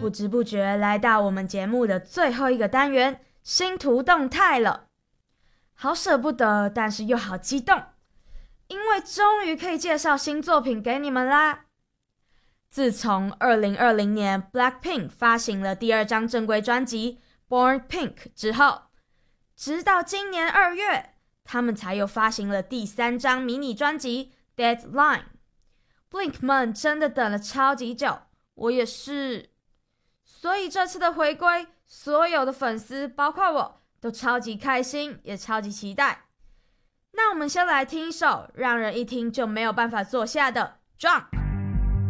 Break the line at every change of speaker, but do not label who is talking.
不知不觉来到我们节目的最后一个单元——星途动态了。好舍不得，但是又好激动，因为终于可以介绍新作品给你们啦。自从2020年 Blackpink 发行了第2张正规专辑 Born Pink 之后，直到今年2月，他们才又发行了第3张迷你专辑 Deadline。Blink 们真的等了超级久，我也是。所以这次的回归，所有的粉丝包括我都超级开心，也超级期待。那我们先来听一首让人一听就没有办法坐下的 Jump。